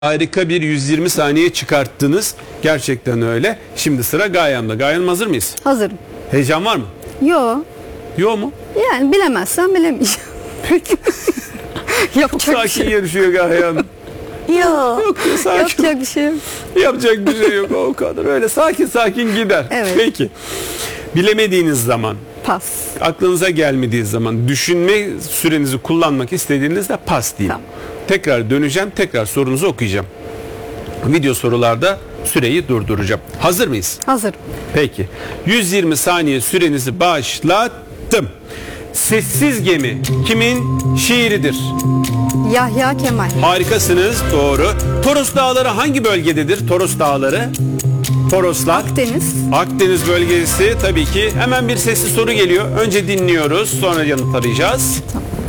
Harika bir 120 saniye çıkarttınız. Gerçekten öyle. Şimdi sıra Gaye Hanım'da. Gaye Hanım hazır mıyız? Hazırım. Heyecan var mı? Yo. Yok mu? Yani bilemezsen bilemeyeceğim. Peki. Yapacak bir Sakin şey yok. yarışıyor Gaye Hanım. Yok. Yok ya, sakin. Yapacak bir şey yok. Yapacak bir şey yok, o kadar. Öyle sakin sakin gider. Evet. Peki. Bilemediğiniz zaman, Pas. aklınıza gelmediği zaman, düşünme sürenizi kullanmak istediğinizde pas deyin. Tamam. Tekrar döneceğim, tekrar sorunuzu okuyacağım. Video sorularda süreyi durduracağım. Hazır mıyız? Hazırım. Peki. 120 saniye sürenizi başlattım. Sessiz Gemi kimin şiiridir? Yahya Kemal. Harikasınız, doğru. Toros Dağları hangi bölgededir? Toros Dağları. Toroslar. Akdeniz. Akdeniz bölgesi tabii ki. Hemen bir sesli soru geliyor. Önce dinliyoruz, sonra yanıt arayacağız. Tamam.